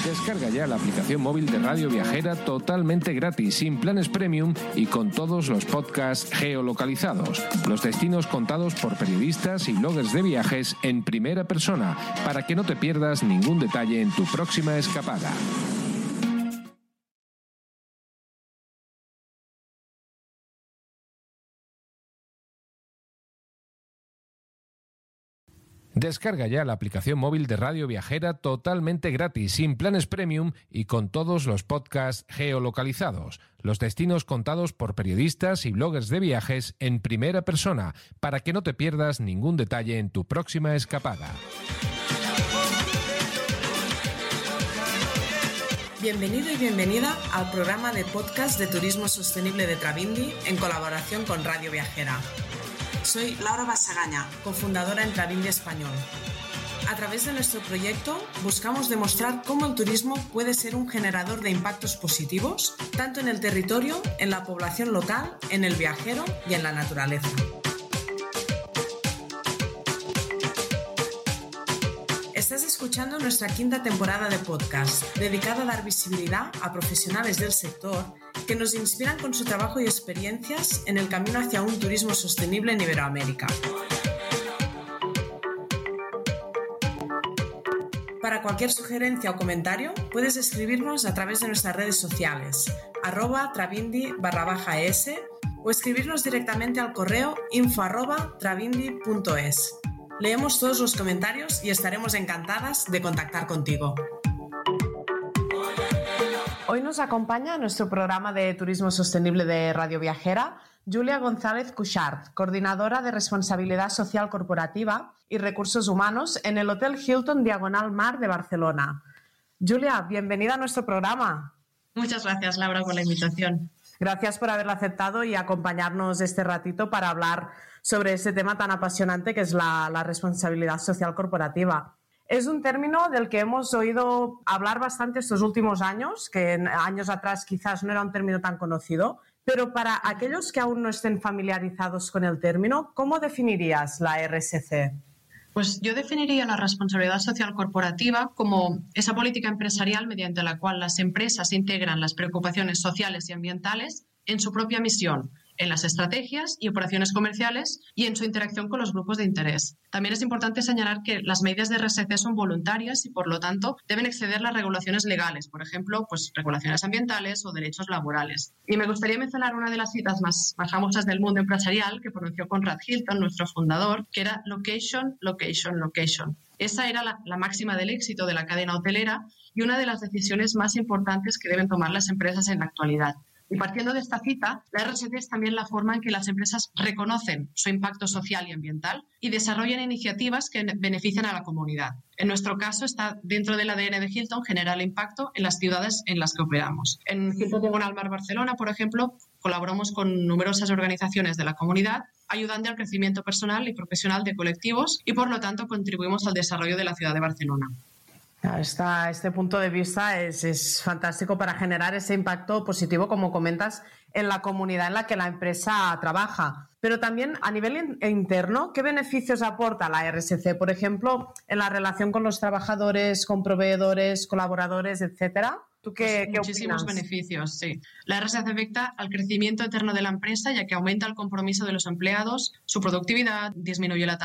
Descarga ya la aplicación móvil de Radio Viajera totalmente gratis, sin planes premium y con todos los podcasts geolocalizados. Los destinos contados por periodistas y bloggers de viajes en primera persona, para que no te pierdas ningún detalle en tu próxima escapada. Descarga ya la aplicación móvil de Radio Viajera totalmente gratis, sin planes premium y con todos los podcasts geolocalizados. Los destinos contados por periodistas y bloggers de viajes en primera persona, para que no te pierdas ningún detalle en tu próxima escapada. Bienvenido y bienvenida al programa de podcast de turismo sostenible de Travindi en colaboración con Radio Viajera. Soy Laura Basagaña, cofundadora en Travindi Español. A través de nuestro proyecto buscamos demostrar cómo el turismo puede ser un generador de impactos positivos, tanto en el territorio, en la población local, en el viajero y en la naturaleza. Estás escuchando nuestra quinta temporada de podcast, dedicada a dar visibilidad a profesionales del sector que nos inspiran con su trabajo y experiencias en el camino hacia un turismo sostenible en Iberoamérica. Para cualquier sugerencia o comentario, puedes escribirnos a través de nuestras redes sociales, @travindi_es o escribirnos directamente al correo info@travindi.es. Leemos todos los comentarios y estaremos encantadas de contactar contigo. Hoy nos acompaña en nuestro programa de turismo sostenible de Radio Viajera Julia González Cuixart, coordinadora de responsabilidad social corporativa y recursos humanos en el Hotel Hilton Diagonal Mar de Barcelona. Julia, bienvenida a nuestro programa. Muchas gracias, Laura, por la invitación. Gracias por haberla aceptado y acompañarnos este ratito para hablar sobre ese tema tan apasionante que es la responsabilidad social corporativa. Es un término del que hemos oído hablar bastante estos últimos años, que en años atrás quizás no era un término tan conocido, pero para aquellos que aún no estén familiarizados con el término, ¿cómo definirías la RSC? Pues yo definiría la responsabilidad social corporativa como esa política empresarial mediante la cual las empresas integran las preocupaciones sociales y ambientales en su propia misión, en las estrategias y operaciones comerciales y en su interacción con los grupos de interés. También es importante señalar que las medidas de RSC son voluntarias y, por lo tanto, deben exceder las regulaciones legales, por ejemplo, pues regulaciones ambientales o derechos laborales. Y me gustaría mencionar una de las citas más famosas del mundo empresarial que pronunció Conrad Hilton, nuestro fundador, que era location, location, location. Esa era la máxima del éxito de la cadena hotelera y una de las decisiones más importantes que deben tomar las empresas en la actualidad. Y partiendo de esta cita, la RSC es también la forma en que las empresas reconocen su impacto social y ambiental y desarrollan iniciativas que benefician a la comunidad. En nuestro caso, está dentro del ADN de Hilton generar impacto en las ciudades en las que operamos. En Hilton Diagonal Mar Barcelona, por ejemplo, colaboramos con numerosas organizaciones de la comunidad, ayudando al crecimiento personal y profesional de colectivos y, por lo tanto, contribuimos al desarrollo de la ciudad de Barcelona. Este punto de vista es fantástico para generar ese impacto positivo, como comentas, en la comunidad en la que la empresa trabaja. Pero también a nivel interno, ¿qué beneficios aporta la RSC? Por ejemplo, en la relación con los trabajadores, con proveedores, colaboradores, etcétera. ¿Tú qué muchísimos opinas? Beneficios, sí. La RSC afecta al crecimiento eterno de la empresa, ya que aumenta el compromiso de los empleados, su productividad, disminuye la